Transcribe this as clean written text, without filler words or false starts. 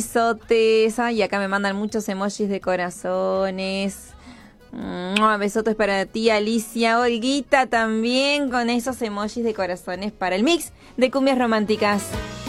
Besotes. Ay, acá me mandan muchos emojis de corazones. Besotes para ti, Alicia. Olguita también con esos emojis de corazones para el mix de cumbias románticas.